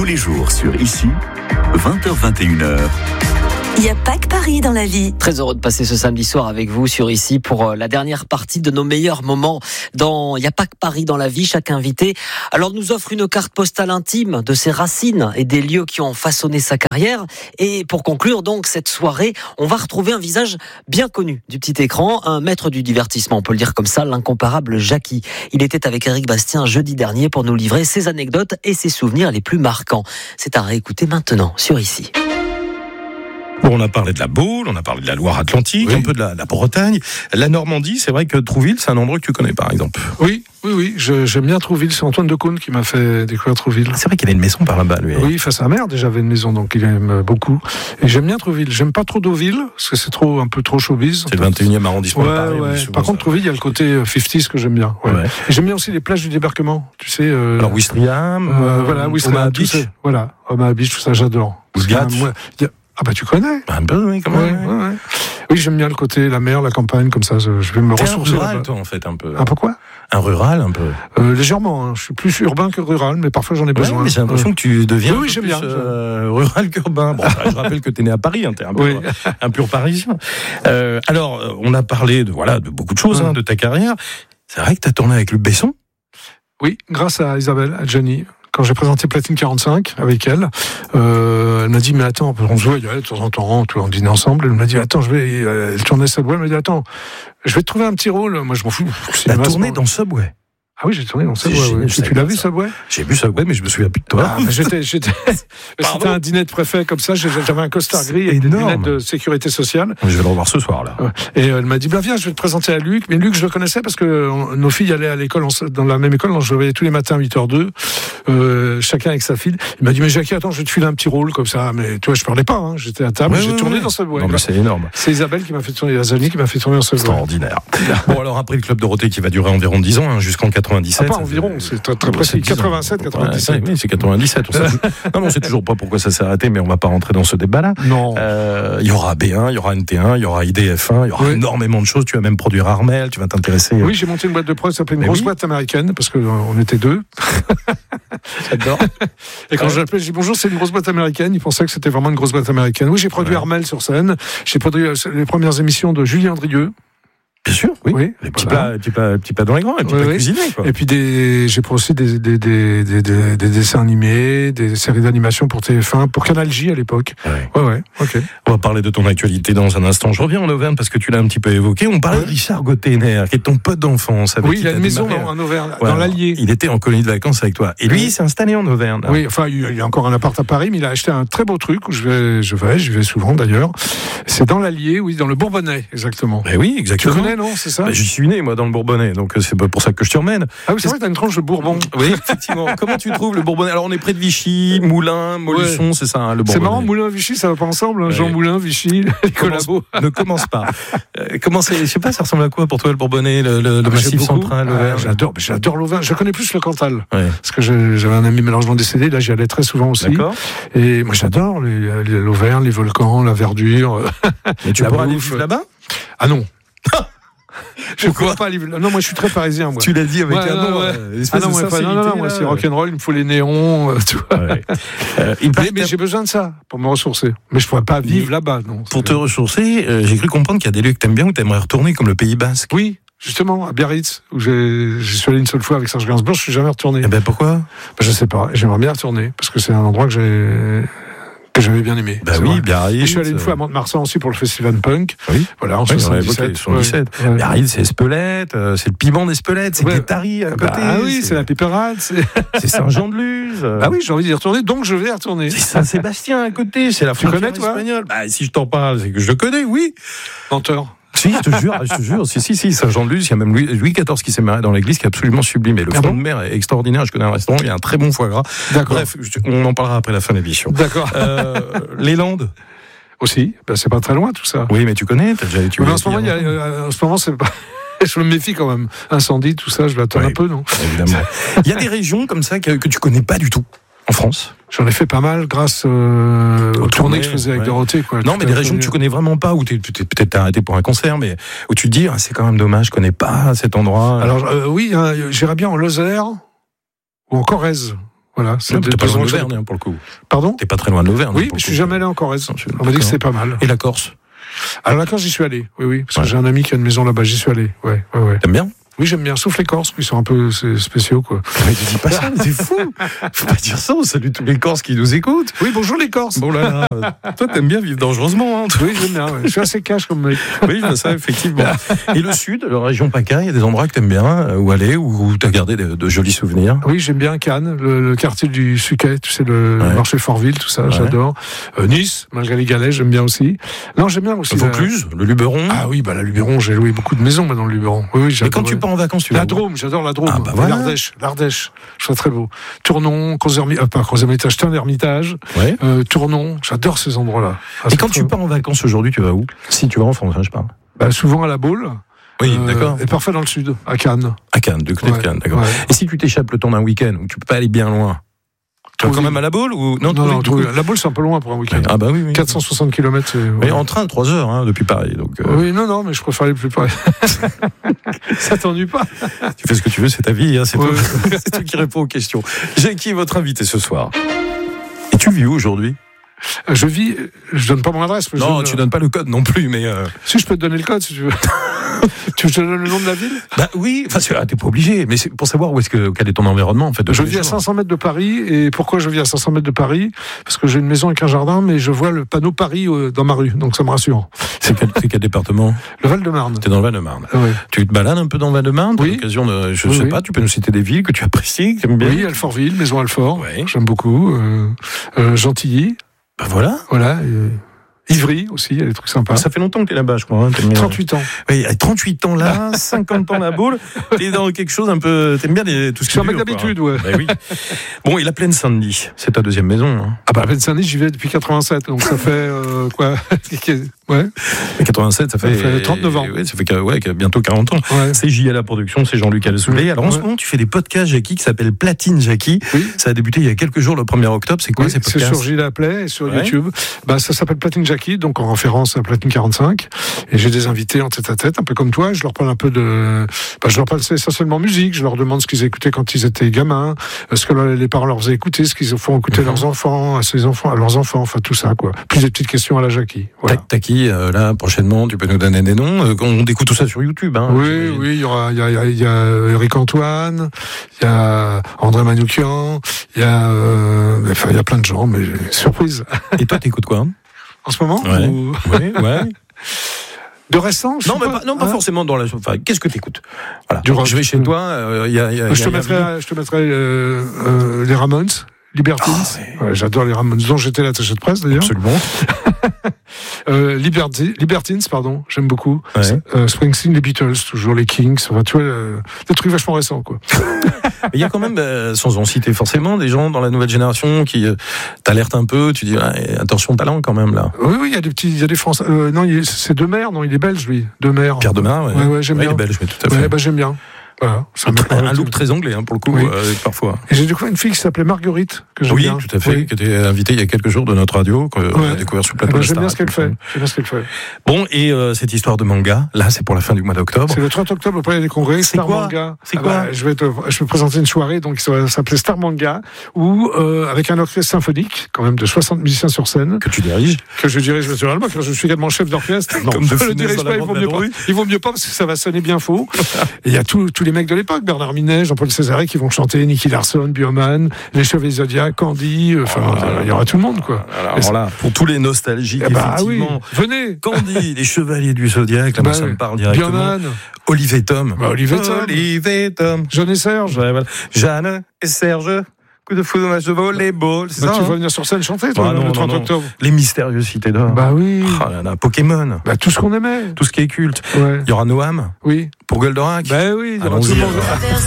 les jours sur Ici, 20h-21h. Il n'y a pas que Paris dans la vie. Très heureux de passer ce samedi soir avec vous sur Ici pour la dernière partie de nos meilleurs moments dans Il n'y a pas que Paris dans la vie. Chaque invité alors nous offre une carte postale intime de ses racines et des lieux qui ont façonné sa carrière. Et pour conclure donc cette soirée, on va retrouver un visage bien connu du petit écran, un maître du divertissement, on peut le dire comme ça, l'incomparable Jackie. Il était avec Éric Bastien jeudi dernier pour nous livrer ses anecdotes et ses souvenirs les plus marquants. C'est à réécouter maintenant sur Ici. Bon, on a parlé de la Baule, on a parlé de la Loire-Atlantique, un peu de la Bretagne. La Normandie, c'est vrai que Trouville, c'est un endroit que tu connais par exemple. Oui, j'aime bien Trouville. C'est Antoine Decaune qui m'a fait découvrir Trouville. C'est vrai qu'il a une maison par là-bas, lui. Oui, sa mère déjà avait une maison, donc il aime beaucoup. Et j'aime bien Trouville. J'aime pas trop Deauville, parce que c'est un peu trop showbiz. C'est le 21e arrondissement de Paris. Ouais. Par contre, Trouville, il y a le côté 50s que j'aime bien. Ouais. Et j'aime bien aussi les plages du débarquement. Tu sais. Alors, Ouistreham, Ouistreham, Beach. Voilà, Omaha Beach, tout ça, j'adore. Ah bah tu connais. Un peu, oui, quand même. Ouais. Oui, j'aime bien le côté, la mer, la campagne, comme ça, je vais me ressourcer. Un rural, toi, en fait, un peu. Un peu quoi ? Un rural, un peu. Légèrement, hein. Je suis plus urbain que rural, mais parfois j'en ai besoin. Mais j'ai l'impression que tu deviens j'aime plus bien. Rural qu'urbain. Bon, je rappelle que tu es né à Paris, hein, t'es un pur parisien. Alors, on a parlé de beaucoup de choses, de ta carrière. C'est vrai que tu as tourné avec Luc Besson ? Oui, grâce à Isabelle, à Jenny. Quand j'ai présenté Platine 45 avec elle, elle m'a dit mais attends, on se voit de temps en temps, on dînait ensemble. Elle m'a dit attends, elle tournait Subway. Elle m'a dit attends, je vais te trouver un petit rôle. Moi je m'en fous. Tu as tourné dans Subway. Ah oui, j'ai tourné dans Subway. Tu l'as vu Subway ? J'ai vu Subway, mais je me souviens plus de toi. C'était un dîner de préfet comme ça. J'avais un costard gris et des lunettes de sécurité sociale. Je vais le revoir ce soir là. Et elle m'a dit viens, je vais te présenter à Luc. Mais Luc, je le connaissais parce que nos filles allaient à l'école dans la même école. Donc je le voyais tous les matins à 8h02, chacun avec sa fille. Il m'a dit mais Jackie, attends, je vais te filer un petit rôle comme ça. Mais tu vois, je parlais pas. Hein. J'étais à table. J'ai tourné dans Subway. Non, mais c'est énorme. C'est Isabelle qui m'a fait tourner, Azani qui m'a fait tourner dans Subway. Extraordinaire. Bon alors après le Club Dorothée qui va durer environ 10 ans, jusqu'en 97. Pas environ. C'est très précis. 87, 97. Oui, c'est 97. Non, on sait toujours pas pourquoi ça s'est arrêté, mais on va pas rentrer dans ce débat-là. Non. Il y aura B1, il y aura NT1, il y aura IDF1, il y aura énormément de choses. Tu vas même produire Armel, tu vas t'intéresser. Oui, j'ai monté une boîte de prod, ça s'appelait une grosse boîte américaine, parce qu'on était deux. J'adore. Et quand j'appelais, j'ai dit bonjour, c'est une grosse boîte américaine. Ils pensaient que c'était vraiment une grosse boîte américaine. Oui, j'ai produit Armel sur scène. J'ai produit les premières émissions de Julien Drieux. Bien sûr, oui. Les petits plats dans les grands, les petits plats cuisinés, quoi. Et puis j'ai aussi des dessins animés, des séries d'animation pour TF1, pour Canal J à l'époque. Ouais, ok. On va parler de ton actualité dans un instant. Je reviens en Auvergne parce que tu l'as un petit peu évoqué. On parlait de Richard Gottener, qui est ton pote d'enfance. Oui, il a une maison en Auvergne, dans l'Allier. Il était en colonie de vacances avec toi. Et lui, il s'est installé en Auvergne. Oui, enfin, il a encore un appart à Paris, mais il a acheté un très beau truc où j'y vais souvent d'ailleurs. C'est dans l'Allier, oui, dans le Bourbonnais, exactement. Et oui, exactement. Tu connais, non, c'est ça ? J'y suis né, moi, dans le Bourbonnais, donc c'est pour ça que je t'y emmène. Ah oui, c'est vrai que t'as une tranche de Bourbon. Oui, effectivement. Comment tu trouves le Bourbonnais ? Alors, on est près de Vichy, Moulins, Montluçon, c'est ça, le Bourbonnais. C'est marrant, Moulins, Vichy, ça va pas ensemble, hein. Jean Moulin, Vichy, les collabos. Ne commence pas. Je sais pas, ça ressemble à quoi pour toi, le Bourbonnais, le Massif central, l'Auvergne ? J'adore l'Auvergne. Je connais plus le Cantal. Parce que j'avais un ami malheureusement décédé, là, j'y allais très souvent aussi. D'accord. Et moi, j'adore l'Auvergne, les volcans, la verdure. Et tu pourras aller vivre là-bas ? Ah non. Je ne crois pas. Non, moi je suis très parisien. Moi. Tu l'as dit avec un nom. Non, moi c'est rock'n'roll, il me faut les néons. Tout. Mais j'ai besoin de ça pour me ressourcer. Mais je ne pourrais pas vivre là-bas. Non. Pour te ressourcer, j'ai cru comprendre qu'il y a des lieux que tu aimes bien où tu aimerais retourner, comme le Pays Basque. Oui, justement, à Biarritz, où je suis allé une seule fois avec Serge Gainsbourg, je ne suis jamais retourné. Et pourquoi ? Je ne sais pas. J'aimerais bien retourner parce que c'est un endroit que j'avais bien aimé. Biarritz. Je suis allé une fois à Mont-de-Marsan aussi pour le festival punk. Oui. Voilà, en 77. Biarritz, c'est Espelette, c'est le piment d'Espelette, c'est Guétari à côté. Ah oui, c'est la Péperade. C'est Saint-Jean-de-Luz. Ah oui, j'ai envie d'y retourner, donc je vais y retourner. C'est Saint-Sébastien à côté, c'est la frontière espagnole. Si je t'en parle, c'est que je le connais, oui. Menteur. Si, je te jure. Si, Saint-Jean-de-Luz, il y a même Louis XIV qui s'est marié dans l'église, qui est absolument sublime. Et le front de mer est extraordinaire. Je connais un restaurant, il y a un très bon foie gras. D'accord. Bref, on en parlera après la fin de l'émission. D'accord. Les Landes aussi, c'est pas très loin tout ça. Oui, mais tu connais, t'as déjà étudié. En ce moment, c'est pas. Je me méfie quand même. Incendie, tout ça, je l'attends un peu, non ? Évidemment. Il y a des régions comme ça que tu connais pas du tout en France. J'en ai fait pas mal grâce aux tournées que je faisais avec Dorothée. Non, mais des régions que tu connais vraiment pas, où peut-être t'as arrêté pour un concert, mais où tu te dis, c'est quand même dommage, je connais pas cet endroit. Alors, oui, j'irais bien en Lozère ou en Corrèze. Voilà, c'est T'es pas loin de l'Auvergne, pour le coup. Pardon ? T'es pas très loin de l'Auvergne. Oui, mais je suis jamais allé en Corrèze. On m'a dit que c'était pas mal. Et la Corse ? Alors la Corse, j'y suis allé. Oui, parce que j'ai un ami qui a une maison là-bas, j'y suis allé. Ouais. T'aimes bien ? Oui, j'aime bien, sauf les Corses, qui sont un peu spéciaux, quoi. Mais tu dis pas ça, mais t'es fou. Faut pas dire ça, on salue tous les Corses qui nous écoutent. Oui, bonjour les Corses. Bon là, toi t'aimes bien vivre dangereusement, hein. Oui, j'aime bien, ouais. Je suis assez cash comme mec. Oui, ça, effectivement. Et le sud, la région PACA, il y a des endroits que t'aimes bien, où aller, où t'as gardé de jolis souvenirs. Oui, j'aime bien Cannes, le quartier du Suquet, tu sais, le marché Fortville, tout ça, j'adore. Nice, malgré les galets, j'aime bien aussi. Non, j'aime bien aussi. Le Vaucluse, le Luberon. Ah oui, la Luberon, j'ai loué beaucoup de maisons, moi, dans le Luberon. Oui, mais quand tu pars en vacances, tu vas. La Drôme, j'adore la Drôme. Ah bah voilà. L'Ardèche, je trouve très beau. Tournon, Stern-Hermitage, ouais. Tournon, j'adore ces endroits-là. Et quand tu pars en vacances aujourd'hui, tu vas où ? Si tu vas en France, je parle. Souvent à la Baule. Oui, d'accord. Et parfois dans le sud, à Cannes. À Cannes, du côté de Cannes, d'accord. Ouais. Et si tu t'échappes le temps d'un week-end, où tu peux pas aller bien loin, tu vas quand même à la Baule ou non, la Baule c'est un peu loin pour un week-end. Ah bah oui. 460 km. Mais en train 3 heures depuis Paris. Donc, Oui, non, mais je préfère aller plus près. Ça t'ennuie pas. Tu fais ce que tu veux, c'est ta vie, hein, c'est toi qui réponds aux questions. Jackie est votre invité ce soir. Et tu vis où aujourd'hui ? Je donne pas mon adresse. Mais non, tu donnes pas le code non plus, mais. Si je peux te donner le code, si tu veux. Tu veux que je te donne le nom de la ville ? Bah oui, t'es pas obligé, mais c'est pour savoir quel est ton environnement en fait. Je vis à 500 mètres de Paris, et pourquoi je vis à 500 mètres de Paris ? Parce que j'ai une maison avec un jardin, mais je vois le panneau Paris dans ma rue, donc ça me rassure. C'est quel département ? Le Val-de-Marne. T'es dans le Val-de-Marne. Oui. Tu te balades un peu dans le Val-de-Marne ? Oui. L'occasion de, je sais pas, tu peux nous citer des villes que tu apprécies, que tu aimes bien ? Oui, Alfortville, Maison Alfort, j'aime beaucoup. Gentilly. Ben voilà. Ivry aussi, il y a des trucs sympas. Ça fait longtemps que t'es là-bas, je crois. 38 ans. Oui, 38 ans là, 50 ans la boule. T'es dans quelque chose un peu. T'aimes bien tout ce qui est. Je suis un mec d'habitude, ouais. Ben oui. Bon, et la Plaine Saint-Denis, c'est ta deuxième maison. Hein. Ah bah la Plaine Saint-Denis, j'y vais depuis 87, donc ça fait quoi ? Ouais. Et 87, ça fait 39 ans. Oui, ça fait bientôt 40 ans. Ouais. C'est J.A. la production, c'est Jean-Luc Alessoulet. Alors en ce moment, tu fais des podcasts, Jackie, qui s'appellent Platine Jackie. Oui. Ça a débuté il y a quelques jours, le 1er octobre. C'est quoi ces podcasts ? C'est sur J.A. Play et sur YouTube. Ça s'appelle Platine Jackie, donc en référence à Platine 45. Et j'ai des invités en tête-à-tête, un peu comme toi. Je leur parle un peu je leur parle essentiellement musique. Je leur demande ce qu'ils écoutaient quand ils étaient gamins, ce que les parents leur faisaient écouter, ce qu'ils font écouter leurs enfants, à leurs enfants, enfin tout ça, quoi. Plus des petites questions à la Jackie. Voilà. T'as qui, là, prochainement, tu peux nous donner des noms. On découvre tout ça sur YouTube, hein. Oui, il y a Eric Antoine, il y a André Manoukian, il y a plein de gens, mais surprise. Et toi, t'écoutes quoi, hein? En ce moment? Ouais. De récent? Pas forcément dans la. Enfin, qu'est-ce que t'écoutes? Voilà. Je vais chez toi. Je te mettrai les Ramones, Libertines. Ouais, j'adore les Ramones, dont j'étais l'attaché de presse d'ailleurs. Absolument. Libertines, pardon, j'aime beaucoup. Ouais. Springsteen, les Beatles, toujours les Kings. Enfin, tu vois, des trucs vachement récents, quoi. Il y a quand même, sans en citer forcément, des gens dans la nouvelle génération qui t'alertent un peu. Tu dis, attention talent quand même là. Oui, il y a des Français. Non, c'est Demer, non, il est belge lui. Demer. Pierre Demer, ouais, j'aime bien. Il est belge, tout à fait. J'aime bien. Voilà, un look très anglais, pour le coup, parfois. Et j'ai découvert une fille qui s'appelait Marguerite, que j'aime bien. Oui, tout à fait, qui était invitée il y a quelques jours de notre radio, qu'on a découvert sur le plateau de J'aime bien ce qu'elle fait. Bon, et cette histoire de manga, là, c'est pour la fin du mois d'octobre. C'est le 30 octobre, au Palais des Congrès, Star Manga. C'est quoi? Je vais présenter une soirée, donc ça va s'appeler Star Manga, où, avec un orchestre symphonique, quand même de 60 musiciens sur scène. Que tu diriges? Que je dirige naturellement, car je suis également chef d'orchestre. Non, je ne le dirige pas, il vaut mieux pas, parce que ça va sonner bien faux. Et il y a tous les mecs de l'époque, Bernard Minet, Jean-Paul Césaré qui vont chanter, Nicky Larson, Bioman, les Chevaliers Zodiac, Candy, il y aura tout le monde, quoi. Alors là, pour tous les nostalgiques, effectivement. Venez! Candy, les Chevaliers du Zodiac, là, ça me parle directement. Bioman. Olivier Tom. Olivier Tom. Jeanne et Serge. Ouais, voilà. Jeanne et Serge. Coup de foudre, match de volleyball, c'est ça? Tu vas venir sur scène chanter, toi, le 30 octobre. Les mystérieux cités d'or. Bah oui. Pokémon. Bah, tout ce qu'on aimait. Tout ce qui est culte. Ouais. Il y aura Noam. Oui. Pour Goldorak. Bah oui, il y aura tout le monde.